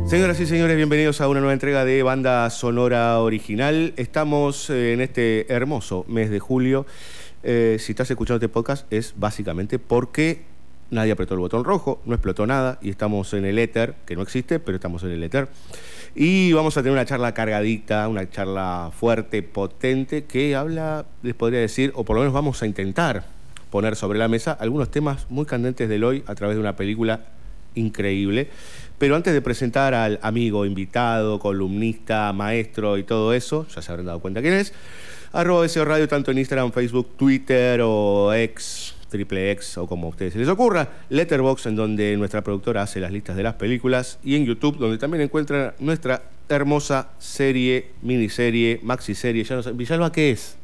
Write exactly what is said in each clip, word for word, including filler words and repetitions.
Señoras y señores, bienvenidos a una nueva entrega de Banda Sonora Original. Estamos eh, en este hermoso mes de julio. Eh, si estás escuchando este podcast es básicamente porque nadie apretó el botón rojo, no explotó nada y estamos en el éter, que no existe, pero estamos en el éter. Y vamos a tener una charla cargadita, una charla fuerte, potente, que habla, les podría decir, o por lo menos vamos a intentar poner sobre la mesa algunos temas muy candentes del hoy a través de una película increíble. Pero antes de presentar al amigo, invitado, columnista, maestro y todo eso, ya se habrán dado cuenta quién es, arroba B C O Radio, tanto en Instagram, Facebook, Twitter o X, Triple X o como a ustedes se les ocurra, Letterboxd, en donde nuestra productora hace las listas de las películas, y en YouTube, donde también encuentran nuestra hermosa serie, miniserie, maxiserie, ya no sé, Villalba, ¿qué es?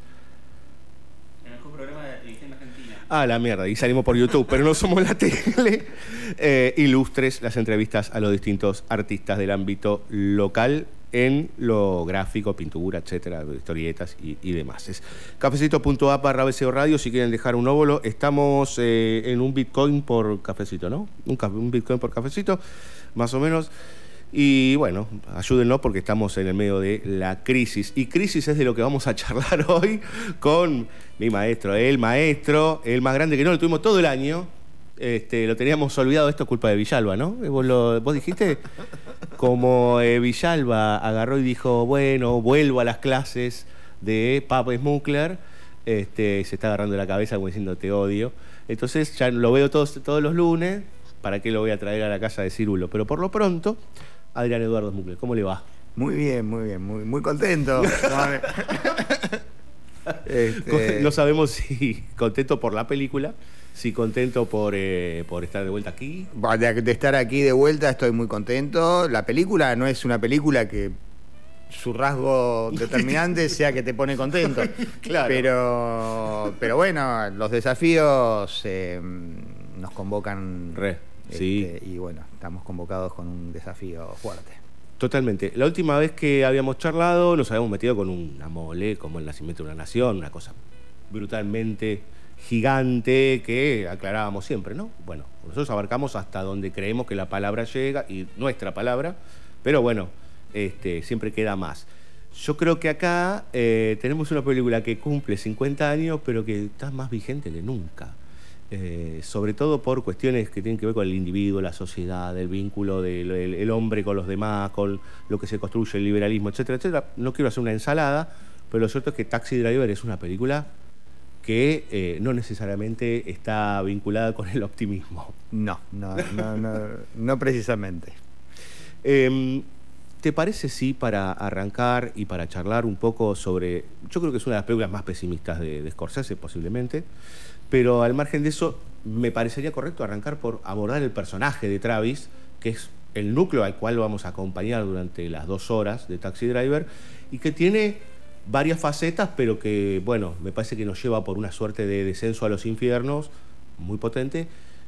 Ah, la mierda, y salimos por YouTube, pero no somos la tele. Eh, ilustres las entrevistas a los distintos artistas del ámbito local en lo gráfico, pintura, etcétera, historietas y, y demás. Es cafecito punto app barra B C O Radio, si quieren dejar un óvulo. Estamos eh, en un Bitcoin por cafecito, ¿no? Un, un Bitcoin por cafecito, más o menos. Y bueno, ayúdennos porque estamos en el medio de la crisis. Y crisis es de lo que vamos a charlar hoy con mi maestro, el maestro, el más grande que no lo tuvimos todo el año. Este, lo teníamos olvidado, esto es culpa de Villalba, ¿no? ¿Vos, lo, vos dijiste? Como eh, Villalba agarró y dijo, bueno, vuelvo a las clases de Papa Smuggler, este, se está agarrando la cabeza como diciendo te odio. Entonces ya lo veo todos, todos los lunes, ¿para qué lo voy a traer a la casa de Cirulo? Pero por lo pronto, Adrián Eduardo Smuggler, ¿cómo le va? Muy bien, muy bien, muy, muy contento. este... No sabemos si contento por la película, si contento por, eh, por estar de vuelta aquí. De, de estar aquí de vuelta estoy muy contento. La película no es una película que su rasgo determinante sea que te pone contento. Claro. Pero, pero bueno, los desafíos eh, nos convocan. Re, este, sí. Y bueno, estamos convocados con un desafío fuerte. Totalmente. La última vez que habíamos charlado nos habíamos metido con una mole, como el nacimiento de una nación, una cosa brutalmente gigante que aclarábamos siempre, ¿no? Bueno, nosotros abarcamos hasta donde creemos que la palabra llega, y nuestra palabra, pero bueno, este, siempre queda más. Yo creo que acá eh, tenemos una película que cumple cincuenta años, pero que está más vigente que nunca. Eh, sobre todo por cuestiones que tienen que ver con el individuo, la sociedad, el vínculo del el, el hombre con los demás, con lo que se construye, el liberalismo, etcétera, etcétera. No quiero hacer una ensalada, pero lo cierto es que Taxi Driver es una película que eh, no necesariamente está vinculada con el optimismo. No, no, no, no, no precisamente. Eh, ¿Te parece, sí, para arrancar y para charlar un poco sobre... Yo creo que es una de las películas más pesimistas de, de Scorsese, posiblemente, pero al margen de eso, me parecería correcto arrancar por abordar el personaje de Travis, que es el núcleo al cual vamos a acompañar durante las dos horas de Taxi Driver, y que tiene varias facetas, pero que, bueno, me parece que nos lleva por una suerte de descenso a los infiernos muy potente.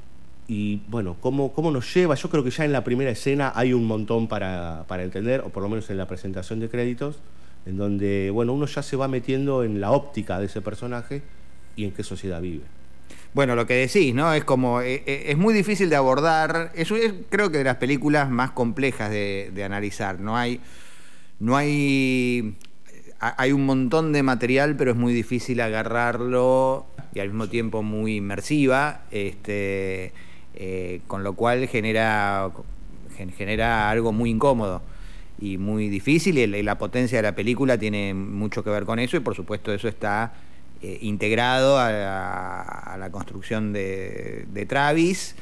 Y bueno, ¿cómo, cómo nos lleva? Yo creo que ya en la primera escena hay un montón para, para entender, o por lo menos en la presentación de créditos, en donde, bueno, uno ya se va metiendo en la óptica de ese personaje y en qué sociedad vive. Bueno, lo que decís, ¿no? Es como, eh, es muy difícil de abordar, es, es creo que de las películas más complejas de, de analizar. No hay, no hay, hay un montón de material, pero es muy difícil agarrarlo y al mismo tiempo muy inmersiva, este, eh, con lo cual genera, genera algo muy incómodo y muy difícil, y la potencia de la película tiene mucho que ver con eso, y por supuesto eso está eh, integrado a la, a la construcción de, de Travis,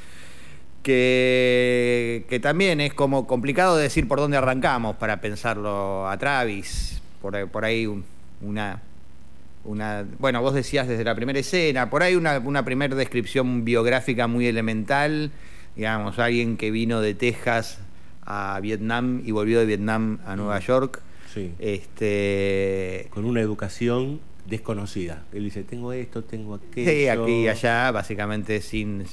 que, que también es como complicado decir por dónde arrancamos para pensarlo a Travis. Por, por ahí una, una... Bueno, vos decías desde la primera escena, por ahí una, una primera descripción biográfica muy elemental, digamos, alguien que vino de Texas a Vietnam y volvió de Vietnam a Nueva York. Sí. Este... Con una educación desconocida. Él dice, tengo esto, tengo aquello. Sí, aquí y allá, básicamente sin,